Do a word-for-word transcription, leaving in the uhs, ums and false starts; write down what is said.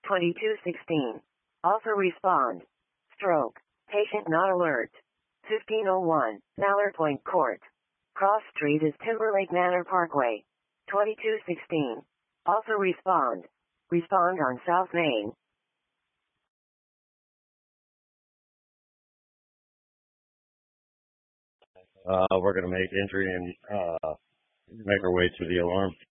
twenty-two sixteen. Also respond. Stroke. Patient not alert. fifteen oh one. Mallard Point Court. Cross Street is Timberlake Manor Parkway. twenty-two sixteen. Also respond. Respond on South Main. Uh, we're going to make entry and uh, make our way to the alarm.